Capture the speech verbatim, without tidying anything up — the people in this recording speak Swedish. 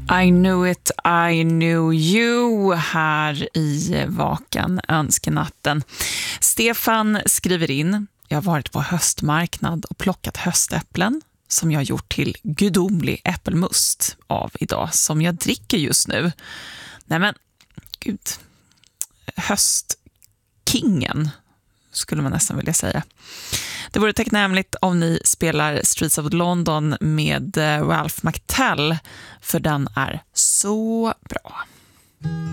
I knew it, I knew you här i Vakan önskenatten. Stefan skriver in: jag har varit på höstmarknad och plockat höstäpplen som jag gjort till gudomlig äppelmust av idag, som jag dricker just nu. Nej men, gud. Höstkingen skulle man nästan vilja säga. Det vore tacknämligt om ni spelar Streets of London med Ralph McTell, för den är så bra.